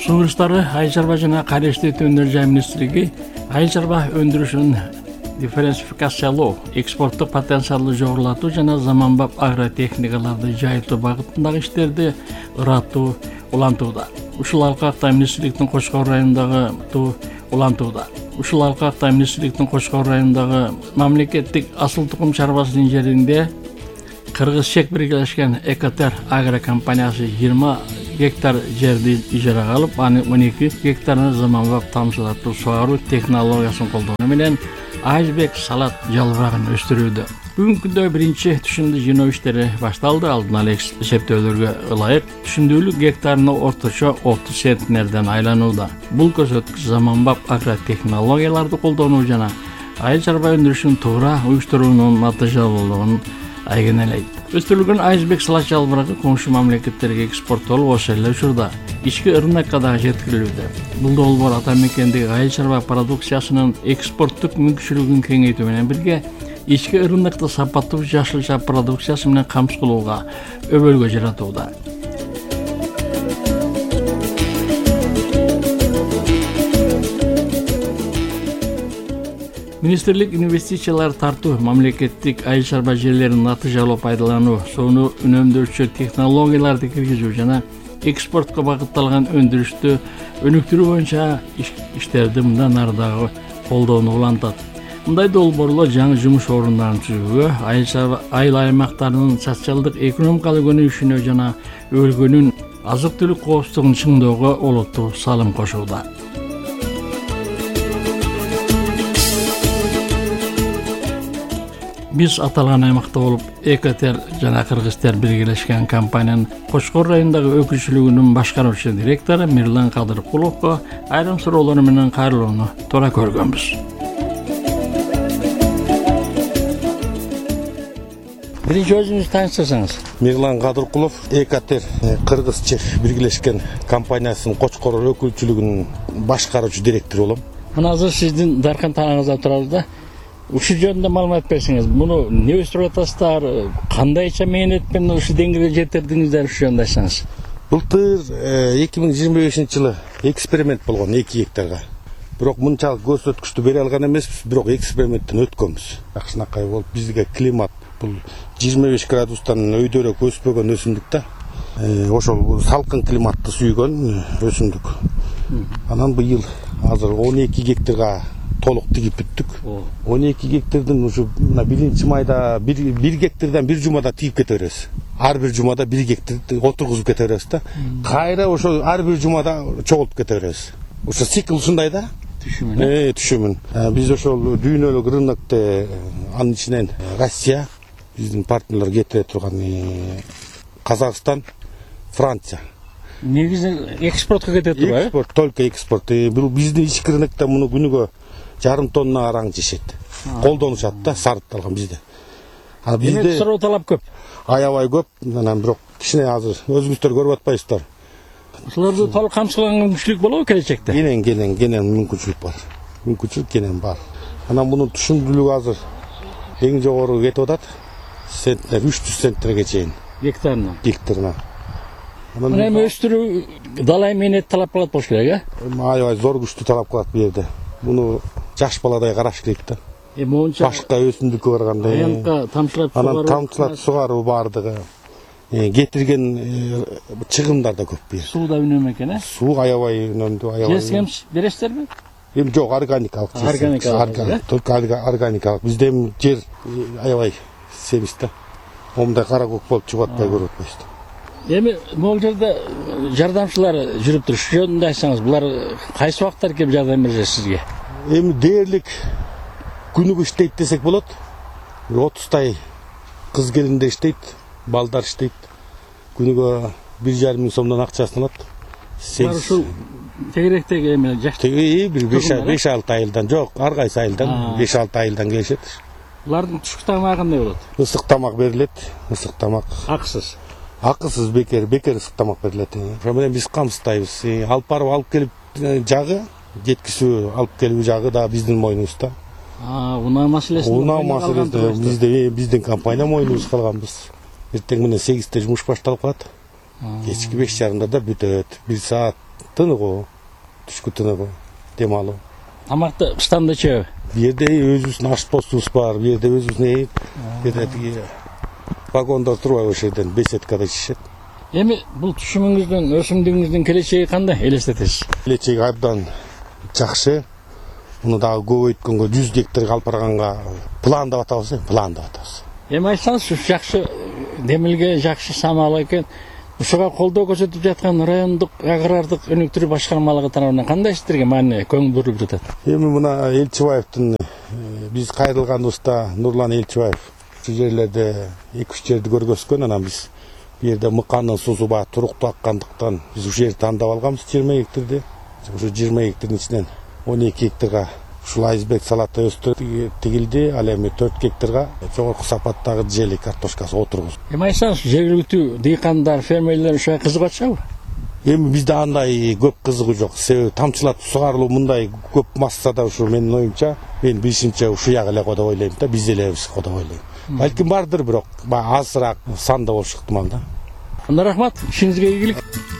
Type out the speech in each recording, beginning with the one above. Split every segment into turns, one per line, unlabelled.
Суу ресурстары, айыл чарба жана карештет өнөр жай министрлиги айыл чарба өндүрүшүн дифференцификациялоо, экспорттук потенциалды жогорулатуу жана заманбап агротехникаларды жайылтуу багытындагы иштерди ыраттуу улантууда. Ушул алкакта министрликтин Кочкор районундагы мамлекеттик асыл тукум чарбасынын жеринде Кыргыз Чек биргелешкен Экотер агро компаниясы 20 гектар жерди ижарага алып, анын 12 гектарын заманбап тамчылатуу сугаруу технологиясын колдонуу менен айсбек салат жалбырагын өстүрүүдө. Бүгүнкү күндө биринчи түшүмдү жыйноо иштери башталды. Алдын ала эсептөөлөргө ылайык түшүмдүүлүк гектарына орточо 30 центнерден айланууда. Бул көрсөткүч заманбап агротехнологияларды колдонуу жана айыл чарба өндүрүшүн туура уюштуруунун натыйжалуулугун айгинелейт. Өстүрүлгөн айсбек салат жалбырагы коңшу мамлекеттерге экспорттолуп, ошол эле учурда ички рынокко да жеткирилүүдө. Бул долбоор ата мекендеги айыл чарба продукциясынын экспорттук мүмкүнчүлүгүн кеңейтүү менен бирге ички рынокто сапаттуу жашылча продукциясы менен камсыз кылууга өбөлгө жаратууда. Министрлик инвестициялар тартуу, мамлекеттик айыл чарба жерлерин натыйжалуу пайдалануу, сууну үнөмдөөчү технологияларды киргизүү жана экспортко багытталган өндүрүштү өнүктүрүү боюнча иштерди мындан ары дагы колдоону улантат. Мындай долбоорлор жаңы жумуш орундарын түзүүгө, айыл аймактарынын социалдык экономикалык өнүгүшүнө жана өлкөнүн азык-түлүк коопсуздугун чыңдоого олуттуу салым кошууда. Биз аталган аймакта болуп, Экотер жана Кыргызтер биргелешкен компаниянын Кочкор районундагы өкүлчүлүгүнүн башкаруучу директору Мирлан Кадыркуловго айрым суроолор менен кайрылууну туура көргөнбүз. Биринчи өзүңүз тааныштырсаңыз.
Мирлан Кадыркулов, Экотер Кыргыз Чек биргелешкен компаниясынын Кочкор өкүлчүлүгүнүн башкаруучу директору болом.
Мына азыр сиздин даркан тааңыңызда турабыз да. Ушул жөнүндө маалымат берсеңиз, муну не өстүрүп атасыздар, кандайча мээнетпен ушул деңгээлге жетирдиңиздер, ушул жөнүндө айтсаңыз.
Былтыр 2025-жылы эксперимент болгон 2 гектарга. Бирок мынчалык көрсөткүчтү бере алган эмеспиз, бирок эксперименттен өткөнбүз. Жакшынакай болуп, бизге климат бул 25 градустан өйдөрөөк өспөгөн өсүмдүк да. Ошол салкын климатты сүйгөн өсүмдүк. Анан быйыл азыр 12 гектарга толук тигип бүттүк. 12 гектардан ушу 1 майда 1 гектардан 1 жумада тигип кете беребиз. Ар бир жумада 1 гектар отургузуп кете беребиз да. Кайра ошо ар бир жумада чогултуп кете беребиз. Ошо цикл ушундай да. Түшүмүн. Биз ошол дүйнөлүк рынокто анын ичинен Россия, биздин партнерлер кетире турган Казакстан, Франция.
Негизи экспортко кетет турбайбы?
Экспорт, только экспорт. Бул биздин ички рынокто муну күнүгө жарым тонна араң жешет. Колдонушат да, сарыпталган бизде.
А бизде суроо талап көп.
Аябай көп, анан бирок кичине азыр өзүңүздөр көрүп атпайсыздар.
Ушуларды толук камсызлаган мүмкүнчүлүк болобу келечекте?
Кенен мүмкүнчүлүк бар. Мүмкүнчүлүк кенен бар. Анан мунун түшүмдүүлүгү азыр эң жогору кетип атат. Центнер 300 центнерге чейин. Гектарына.
Мына өстүрүү далай мээнет талап кылат болуш керек,
Аябай зор күчтүү талап кылат бул жерде. Муну жаш баладай караш керек да. Башка өсүмдүккө барганда.
Аянтка тамчылап сугаруу.
Анан тамчылап сугаруу бардыгы. Кетирген чыгымдар да көп бу.
Суу да үнөм экен,
Суу аябай үнөмдүү, аябай.
Жесем бересиздерби?
Жок, органикалык. Только органикалык. Бизде жер аябай семиз да. Момундай кара көк болуп чыгып атпай көрүп атпайсыздар.
Эми могул жерде жардамчылар жүрүптүр. Ушул жөнүндө айтсаңыз, булар кайсы убактар келип жардам берет сизге?
Эми дээрлик күнүгө иштейт десек болот. 30 кыз келиндер иштейт, балдар иштейт. Күнүгө 1,5 миң сомдон акчасын алат.
Булар ушул тегеректеги эми жакшы.
Бир 5-6 айылдан, жок, ар кайсы айылдан 5-6 айылдан келишет.
Булардын түшүк тамагы кандай болот?
Ысык тамак берилет, ысык тамак.
Акысыз.
Акысыз бекер ысык тамак берилет. Ошо менен биз камсыздайбыз. Алып барып алып келип жагы, жеткизүү алып келүү жагы да биздин мойнубузда.
Унаа маселеси
биздин компания мойнубузга калганбыз. Эртең менен 8-те жумуш башталып калат. Кечки 5:30 бүтөт. 1 саат тыныгуу, түшкү тыныгуу, дем алуу.
Тамакты штанда чебі?
Бу жерде өзүбүздүн ашпостубуз бар, бу жерде өзүбүздүн тиги вагондар турбайбы, ошол жерден беседкада ичишет.
Эми бул түшүмүңүздүн, өсүмдүгүңүздүн келечеги кандай элестетесиз?
Келечеги абдан жакшы. Муну дагы көбөйткөнгө 100 гектарга алып барганга пландап атабыз, пландап атабыз.
Эми айтсаңыз, жакшы демилге, жакшы самал экен. Ушуга колдоо көрсөтүп жаткан райондук агрардык өнүктүрүү башкармалыгы тарабынан кандай иштерге маани көңүл бурулуп жатат?
Эми мына Элчибаевдин биз кайрылганыбызда Нурлан Элчибаев ушул жерлерде 2-3 жерди көргөзгөн, анан биз бу жерде мыканын суусу баягы туруктуу аккандыктан биз ушул жерди тандап алганбыз 20 гектарди. Ушул 20 гектардын ичинен 12 гектарга ушул айсберг салаты өстүрүп тигилди, ал эми 4 гектарга жогорку сапаттагы желек картошкасы отургуз.
Эми айтсаңыз, жергиликтүү дыйкандар, фермерлер ушуга кызыгып атышабы?
Эми бизде андай көп кызыгуу жок. Себеби тамчылатып сугарылуу мындай көп массада ушу менин оюмча, менин билишимче ушуяк эле го деп ойлойм да, биз элебиз го деп ойлойм. Балким бардыр, бирок азыраак санда болушу ыктымал да.
Анда рахмат, ишиңизге ийгилик.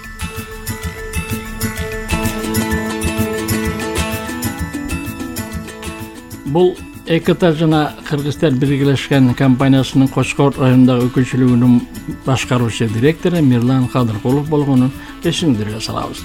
Бул Экотар жана Кыргызстер биргелешкен компаниясынын Кочкор районундагы өкүлчүлүгүнүн башкаруучу директору Мирлан Кадыркулов болгонун эсиңиздерге салабыз.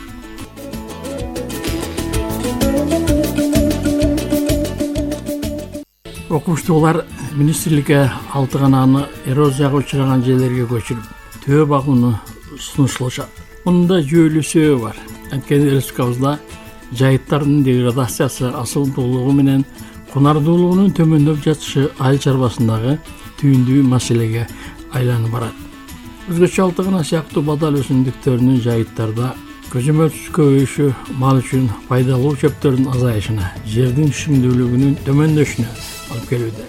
Окумуштуулар министрликке Алтыгананы эрозияга учураган жерлерге көчүрүп, төө багууну сунушталышат. Мунда жүйөлүү себеби бар. Анткени республикабызда жайыттардын деградациясы, асылдуулугу менен кунардуулугунун төмөндөп жатышы айыл чарбасындагы түйүндүү маселеге айланып барат. Өзгөчө Алтыгана сыяктуу бадал өсүмдүктөрүнүн жайыттарда көзөмөлсүз көбөйүшү мал үчүн пайдалуу чөптөрдүн азайышына, жердин түшүмдүүлүгүнүн төмөндөшүнө алып келүүдө.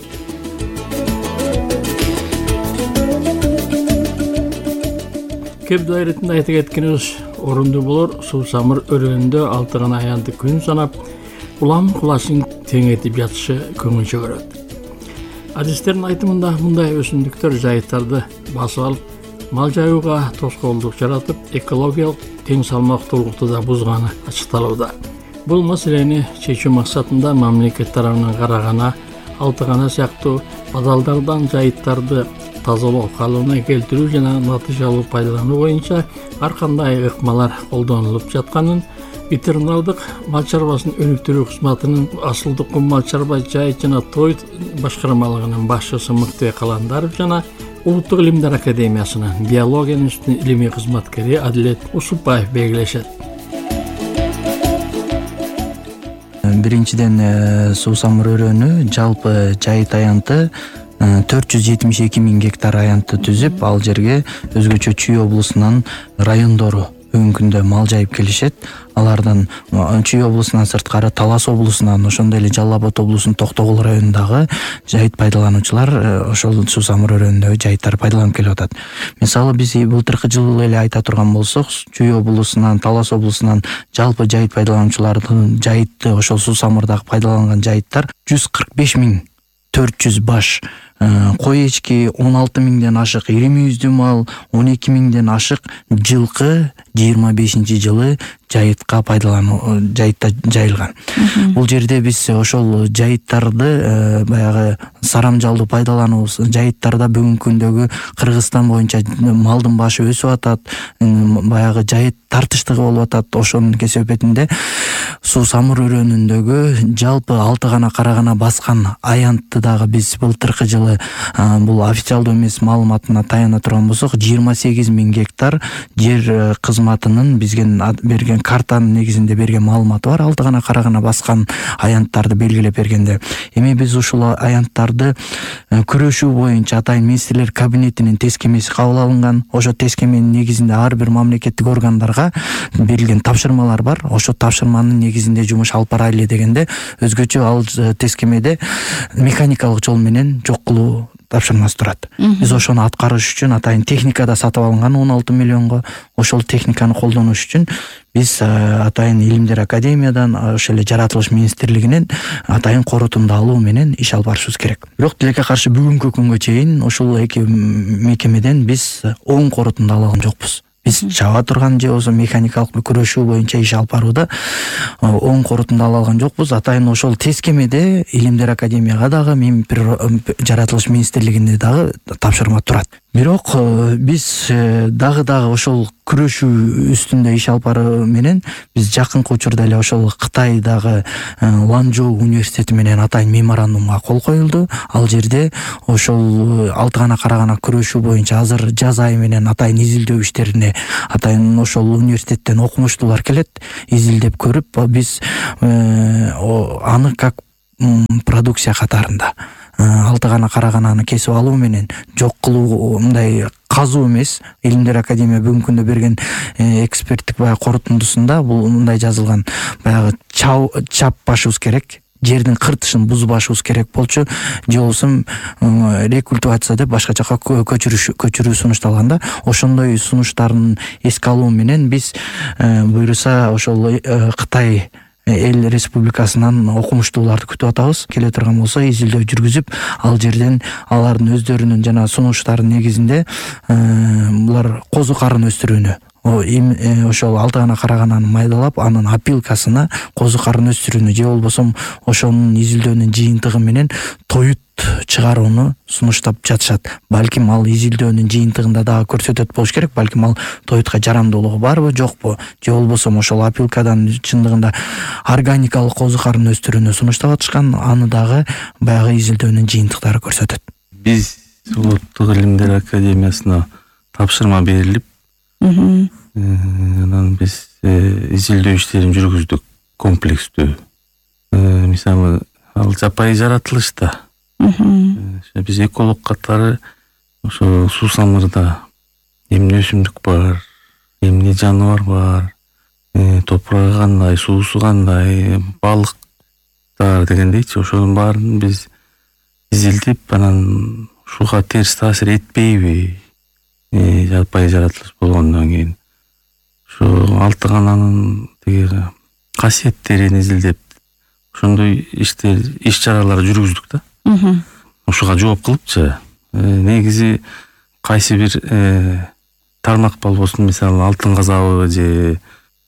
Кеп дайретинде айта кеткенибиз орундуу болор. Суусамыр өрөөнүндө Алтыгана аянты күн санап улам кулашын теңетип жатышы көңүл чөгөрөт. Адистердин айтымында мындай өсүмдүктөр жайыттарды басып алып, мал жаюуга тоскоолдук жаратып, экологиялык тең салмактуулукту да бузганы ачыкталууда. Бул маселени чечүү максатында мамлекет тарабынан Карагана, Алтыгана сыяктуу бадалдардан жайыттарды тазалоо, калыбына келтирүү жана натыйжалуу пайдалануу боюнча ар кандай ыкмалар колдонулуп жатканын ветеринардык мал чарбасын өнүктүрүү кызматынын Асыл Тукум мал чарба жайыт жана той башкармалыгынын башчысы Мыктыбек Каландаров жана Улуттук илимдер академиясынын биология институтунун илимий кызматкери Адилет Усупбаев белгилешет.
Биринчиден суусамыр өрөөнү жалпы жайыт аянты 472 000 гектар аянтты түзүп, ал жерге өзгөчө Чүй облусунан райондору бүгүнкү күндө мал жайып келишет. Алардан Чүй облусунан сырткары Талас облусунан, ошондой эле Жалал Абад облусунун Токтогул районундагы жайыт пайдалануучулар ошол суусамыр өрөөнүндөгү жайыттарды пайдаланып келип атат. Мисалы биз былтыркы жылы эле айта турган болсок, Чүй облусунан, Талас облусунан жалпы жайыт пайдалануучулардын жайытты ошол суусамырдагы пайдаланган жайыттар 145 400 баш, кой эчки 16 000ден ашык, ири мүйүздүү мал 12 000ден ашык жылкы 25-жылы жайытка пайдалануу жайытта жайылган. Бул жерде биз ошол жайыттарды баягы сарамжалдуу пайдалануу жайыттарда бүгүнкү күндөгү Кыргызстан боюнча малдын башы өсүп атат, баягы жайыт тартыштыгы болуп атат. Ошонун кесепетинде суусамыр өрөөнүндөгү жалпы Алтыгана, Карагана баскан аянтты дагы биз былтыркы жылы бул официалдуу эмес маалыматына таяна турган болсок, 28 000 гектар жер кызматынын бизге берген картанын негизинде берген маалыматы бар. Алтыгана, Карагана баскан аянттарды белгилеп бергенде, эми биз ушул аянттарды күрөшүү боюнча атайын министрлер кабинетинин тескемеси кабыл алынган. Ошо тескеменин негизинде ар бир мамлекеттик органдарга берилген тапшырмалар бар. Ошо тапшырманын негизинде жумуш алып барайлы дегенде, өзгөчө ал тескемеде механикалык жол менен жок кылуу тапшырмасы турат. Биз ошону аткарыш үчүн атайын техника да сатып алынган 16 миллионго. Ошол техниканы колдонуш үчүн биз атайын илимдер академиядан, ошол эле жаратылыш министрлигинен атайын корутунду алуу менен иш алып барышыбыз керек. Бирок тилекке каршы бүгүнкү күнгө чейин ошол эки мекемеден биз оң корутунду ала алган жокпуз. биз чаба турган же болбосо механикалык күрөшүү боюнча иш алып барууда оң корутунду ала алган жокпуз. Атайын ошол тескемеде Илимдер академияга дагы жаратылыш министрлигине дагы тапшырма турат. Бирок биз дагы ошол күрөшүү үстүндө иш алып баруу менен биз жакынкы учурда эле ошол Кытайдагы Ланчжоу университети менен атайын меморандумга кол коюлду. Ал жерде ошол алты гана кара гана күрөшүү боюнча азыр жаз айы менен атайын изилдөө иштерине атайын ошол университеттен окумуштуулар келет, изилдеп көрүп биз аны как продукция катарында алты гана кара гананы кесип алуу менен жок кылуу, мындай казуу эмес. Илимдер академия бүгүнкү күндө берген эксперттик баягы корутундусунда бул мындай жазылган: баягы чаппашыбыз керек, жердин кыртышын бузбашыбыз керек болчу, же болбосо рекультивация деп башка жака көчүрүү сунушталган да. Ошондой сунуштарын эске алуу менен биз буюрса ошол Кытай эл республикасынан окумуштууларды күтүп атабыз. Келе турган болсо изилдөө жүргүзүп, ал жерден алардын өздөрүнүн жана сунуштарынын негизинде булар козу карын өстүрүүнү, ошол алты гана кара гананы майдалап, анын опилкасына козу карын өстүрүүнү же болбосо ошонун изилдөөнүн жыйынтыгы менен тоют чыгарууну сунуштап жатышат. Балким ал изилдөөнүн жыйынтыгында дагы көрсөтөт болуш керек. Балким ал тоютка жарамдуулугу барбы, жокпу, же болбосо ошол опилкадан чындыгында органикалык козу карын өстүрүүнү сунуштап атышкан, аны дагы баягы изилдөөнүн жыйынтыктары көрсөтөт.
Биз Улуттук Илимдер академиясына тапшырма берилип, анан биз изилдөө иштерин жүргүздүк комплекстүү. Мисалы, ал жапайы жаратылышта биз эколог катары ошо суусамырда эмне өсүмдүк бар, эмне жаныбар бар, топурагы кандай, суусу кандай, балыктар дегендейчи, ошонун баарын биз изилдеп, анан ушуга терс таасир этпейби, жапайы жаратылыш болгондон кийин ушу алты гананын тиги касиеттерин изилдеп, ошондой иштер, иш чаралар жүргүздүк да. Ушуга жооп кылыпчы, негизи кайсы бир тармак болбосун, мисалы алтын казабы же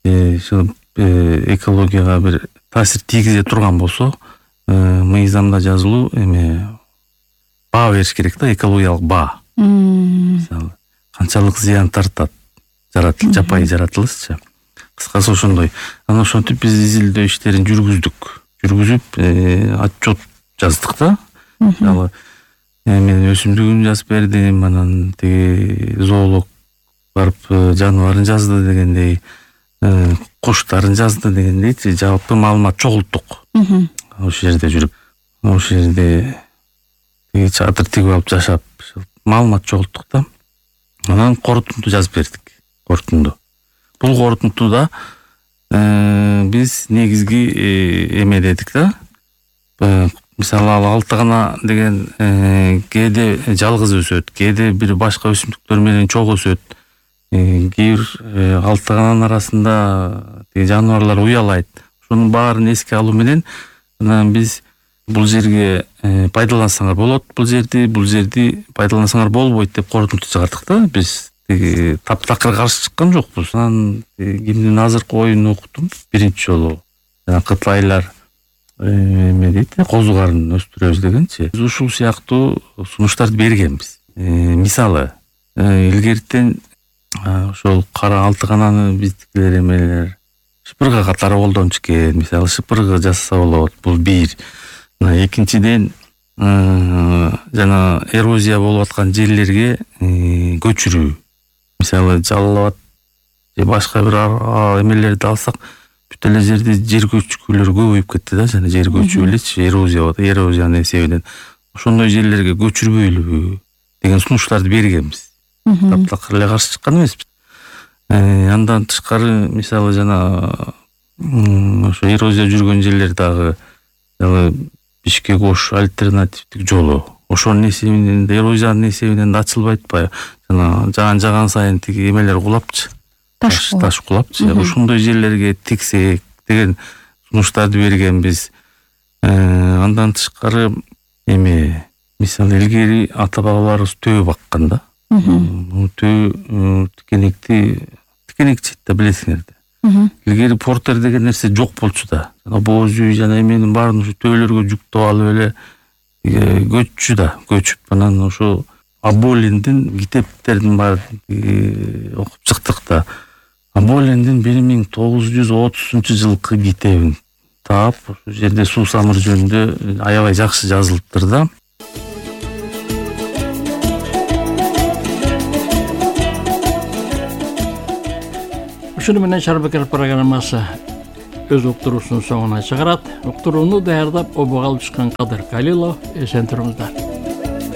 экологияга бир таасир тийгизе турган болсо, мыйзамда жазылуу баа бериш керек да, экологиялык баа. Мисалы канчалык зыян тартат жапайы жаратылышчы. Кыскасы ошондой. Анан ошентип биз изилдөө иштерин жүргүзүп отчет жаздык да. Мисалы мен өсүмдүгүн жазып бердим, анан тиги зоолог барып жаныбарын жазды дегендей, куштарын жазды дегендейчи, жалпы маалымат чогулттук. Ошол жерде жүрүп, ошол жерде тиги чатыр тигип алып жашап, маалымат чогулттук да. Анан корутунду жазып бердик. Бул корутундуда биз негизги эме дедик да. Мисалы ал алты гана деген кээде жалгыз өсөт, кээде бир башка өсүмдүктөр менен чогуу өсөт. Кээ бир алты гананын арасында жаныбарлар уялайт. Ошонун баарын эске алуу менен анан биз бул жерге пайдалансаңар болот, бул жерди пайдалансаңар болбойт деп корутунду чыгардык да. Биз таптакыр каршы чыккан жокпуз. Анан кимдин азыркы оюн окутум биринчи жолу. Жана кытайлар эме дейт, козу карын өстүрөбүз дегенчи. Биз ушул сыяктуу сунуштарды бергенбиз. Мисалы, илгертен ошол кара алты гананы биздикилер эмелер шыпырга катары колдонуп келген. Мисалы, шыпырга жасаса болот. Бул бир. Экинчиден, жана эрозия болуп аткан жерлерге көчүрүү. Мисалы, Жалал Абад же башка бир эмелерди алсак, бүт эле жерде жер көчкүлөр көбөйүп кетти да, жана жер көчүп элечи, эрозиянын эсебинен. Ошондой жерлерге көчүрбөйлүбү деген сунуштарды бергенбиз. Таптакыр эле каршы чыккан эмеспиз. Андан тышкары, мисалы, жана ошо эрозия жүргөн жерлер дагы Бишкек Ош альтернативдик жолу. Ошонун эсебинен, эрозиянын эсебинен да ачылбайт баягы. Жана жаган сайын тиги эмелер кулапчы. Таш кулапчы. Ошондой жерлерге тиксек деген сунуштарды бергенбиз. Андан тышкары мисалы илгери ата бабаларыбыз төө баккан да. тикенекчи да билесиңер да. Илгери портер деген нерсе жок болчу да. Жана боз үй жана эменин баарын ушу төбөлөргө жүктөп алып эле көччү да, көчүп анан ошо Аболиндин китептерин баарын окуп чыктык да. Аболиндин 1930-жылкы китебин таап, ошол жерде суу самыр жөнүндө аябай жакшы жазылыптыр да.
Ушуну менен Шарбакер программасы өз уктуруусунун соңуна чыгарат. Уктурууну даярдап обого алып чыккан Кадыр Калилов. Эсен туруңуздар.